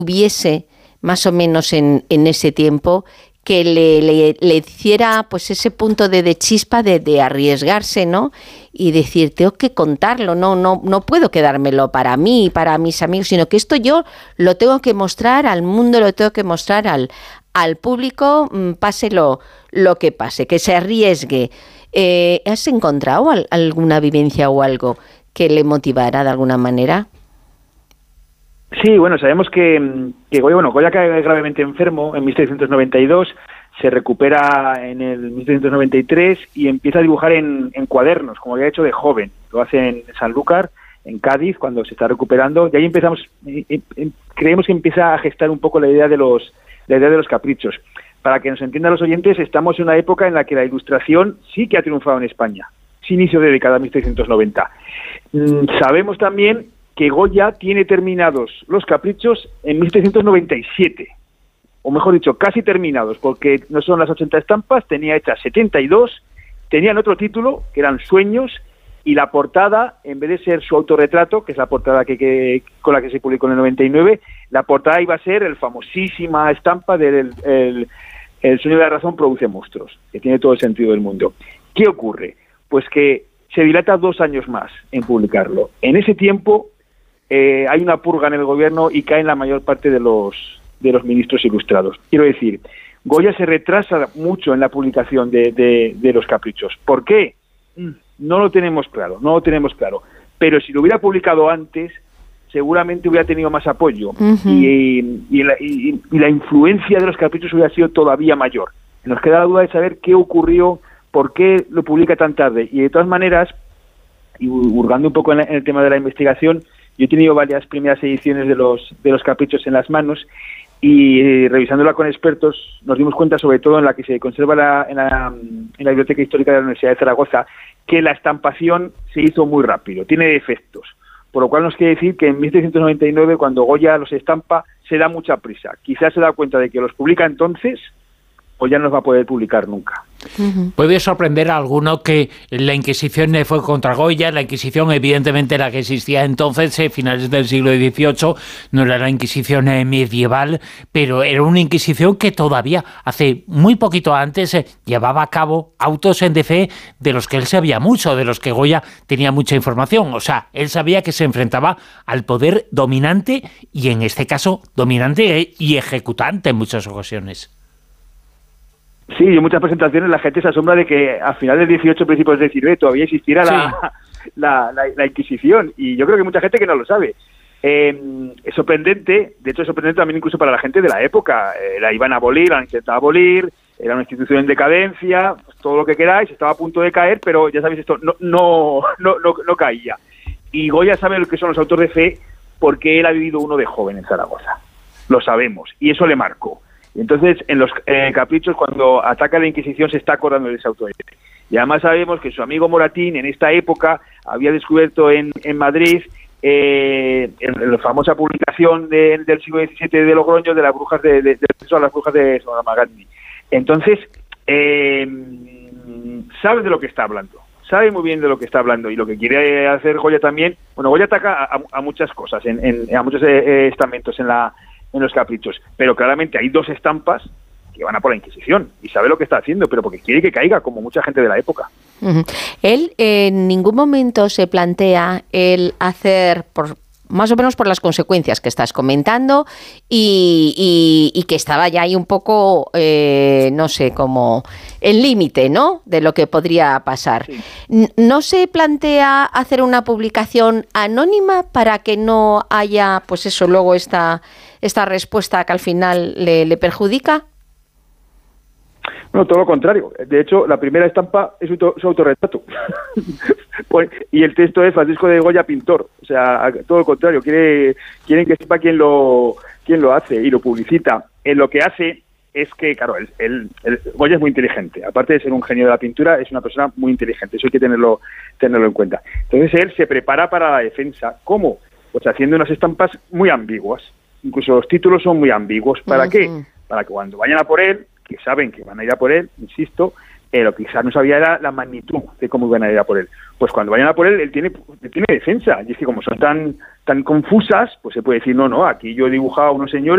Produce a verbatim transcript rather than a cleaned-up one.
hubiese más o menos en, en ese tiempo que le, le, le hiciera pues ese punto de, de chispa de, de arriesgarse, ¿no? Y decir, tengo que contarlo, no, no, no puedo quedármelo para mí, para mis amigos, sino que esto yo lo tengo que mostrar al mundo, lo tengo que mostrar al, al público, pase lo, lo que pase, que se arriesgue. Eh, ¿Has encontrado al, alguna vivencia o algo que le motivara de alguna manera? Sí, bueno, sabemos que, que Goya, bueno, Goya cae gravemente enfermo en mil setecientos noventa y dos, se recupera en el mil setecientos noventa y tres y empieza a dibujar en, en cuadernos, como había hecho de joven. Lo hace en Sanlúcar, en Cádiz, cuando se está recuperando, y ahí empezamos, eh, eh, creemos que empieza a gestar un poco la idea de los, la idea de los caprichos. Para que nos entiendan los oyentes, estamos en una época en la que la ilustración sí que ha triunfado en España, es inicio de década mil setecientos noventa. Mm, sabemos también que Goya tiene terminados los caprichos en mil setecientos noventa y siete, o mejor dicho, casi terminados, porque no son las ochenta estampas, tenía hechas setenta y dos, tenían otro título, que eran Sueños, y la portada, en vez de ser su autorretrato, que es la portada que, que con la que se publicó en el noventa y nueve, la portada iba a ser el famosísima estampa del el, el sueño de la razón produce monstruos, que tiene todo el sentido del mundo. ¿Qué ocurre? Pues que se dilata dos años más en publicarlo. En ese tiempo eh, hay una purga en el gobierno y caen la mayor parte de los, de los ministros ilustrados. Quiero decir, Goya se retrasa mucho en la publicación de, de, de los caprichos. ¿Por qué? No lo tenemos claro, no lo tenemos claro. Pero si lo hubiera publicado antes, seguramente hubiera tenido más apoyo. Uh-huh. y, y, la, y, y la influencia de los caprichos hubiera sido todavía mayor. Nos queda la duda de saber qué ocurrió, por qué lo publica tan tarde. Y de todas maneras, y hurgando un poco en, la, en el tema de la investigación, yo he tenido varias primeras ediciones de los, de los caprichos en las manos, y eh, revisándola con expertos nos dimos cuenta, sobre todo en la que se conserva la, en, la, en la Biblioteca Histórica de la Universidad de Zaragoza, que la estampación se hizo muy rápido, tiene defectos, por lo cual nos quiere decir que en mil setecientos noventa y nueve, cuando Goya los estampa, se da mucha prisa. Quizás se da cuenta de que los publica entonces, o ya no los va a poder publicar nunca. Uh-huh. Puede sorprender a alguno que la Inquisición fue contra Goya. La Inquisición, evidentemente, la que existía entonces, eh, finales del siglo dieciocho, no era la Inquisición eh, medieval, pero era una Inquisición que todavía, hace muy poquito antes, eh, llevaba a cabo autos en de fe de los que él sabía mucho, de los que Goya tenía mucha información. O sea, él sabía que se enfrentaba al poder dominante, y en este caso, dominante y ejecutante en muchas ocasiones. Sí, en muchas presentaciones la gente se asombra de que a finales del dieciocho, principios del diecinueve, todavía existiera sí. la, la, la, la Inquisición, y yo creo que hay mucha gente que no lo sabe. Eh, es sorprendente, de hecho es sorprendente también incluso para la gente de la época. Eh, la iban a abolir, la han intentado abolir, era una institución en decadencia, pues todo lo que queráis, estaba a punto de caer, pero ya sabéis, esto no, no, no, no, no caía. Y Goya sabe lo que son los autos de fe porque él ha vivido uno de joven en Zaragoza. Lo sabemos, y eso le marcó. Entonces, en los eh, caprichos, cuando ataca la Inquisición, se está acordando de ese autor de fe. Y además sabemos que su amigo Moratín, en esta época, había descubierto en, en Madrid eh, en la famosa publicación de, del siglo diecisiete de Logroño, de las brujas de, de, de, de las brujas de Soramagani. Entonces, eh, sabe de lo que está hablando, sabe muy bien de lo que está hablando, y lo que quiere hacer Goya también. Bueno, Goya ataca a, a muchas cosas, en, en, a muchos eh, estamentos en la en los caprichos, pero claramente hay dos estampas que van a por la Inquisición, y sabe lo que está haciendo, pero porque quiere que caiga, como mucha gente de la época. Uh-huh. Él eh, en ningún momento se plantea el hacer, por más o menos por las consecuencias que estás comentando, y, y, y que estaba ya ahí un poco, eh, no sé, como el límite, ¿no?, de lo que podría pasar. Sí. ¿No se plantea hacer una publicación anónima para que no haya, pues eso, luego esta, esta respuesta que al final le, le perjudica? No, todo lo contrario. De hecho, la primera estampa es su, su autorretrato. Y el texto es Francisco de Goya, pintor. O sea, todo lo contrario. Quiere, quieren que sepa quién lo, quién lo hace y lo publicita. En lo que hace es que, claro, el, el, el, Goya es muy inteligente. Aparte de ser un genio de la pintura, es una persona muy inteligente. Eso hay que tenerlo, tenerlo en cuenta. Entonces él se prepara para la defensa. ¿Cómo? Pues haciendo unas estampas muy ambiguas. Incluso los títulos son muy ambiguos. ¿Para uh-huh. qué? Para que cuando vayan a por él, que saben que van a ir a por él, insisto, eh, lo que quizás no sabía era la magnitud de cómo iban a ir a por él. Pues cuando vayan a por él, él tiene, él tiene defensa. Y es que como son tan tan confusas, pues se puede decir, no, no, aquí yo he dibujado a unos señores